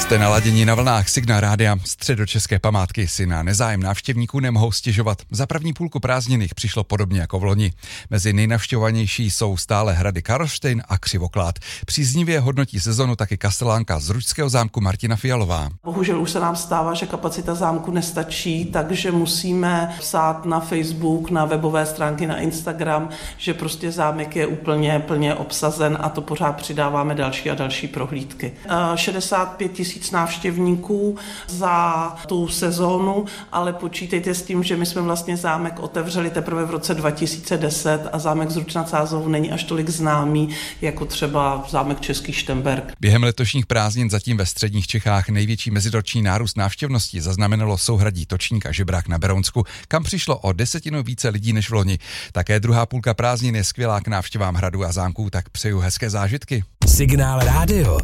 Jste naladěni na vlnách Signál rádia. Středočeské památky si na nezájem návštěvníků nemohou stěžovat. Za první půlku prázdnin jich přišlo podobně jako v loni. Mezi nejnavštěvovanější jsou stále hrady Karlštejn a Křivoklát. Příznivě hodnotí sezonu taky kastelánka z Ručského zámku Martina Fialová. Bohužel už se nám stává, že kapacita zámku nestačí, takže musíme psát na Facebook, na webové stránky, na Instagram, že prostě zámek je úplně plně obsazen a to pořád přidáváme další a další prohlídky. 65 000 návštěvníků za tu sezónu, ale počítejte s tím, že my jsme vlastně zámek otevřeli teprve v roce 2010 a zámek z Ruč nad Sázavou není až tolik známý jako třeba zámek Český Štemberk. Během letošních prázdnin zatím ve středních Čechách největší meziroční nárůst návštěvnosti zaznamenalo souhradí Točník a Žebrák na Berounsku, kam přišlo o 10 více lidí než v loni. Také druhá půlka prázdnin je skvělá k návštěvám hradů a zámků, tak přeju hezké zážitky. Signál rádio.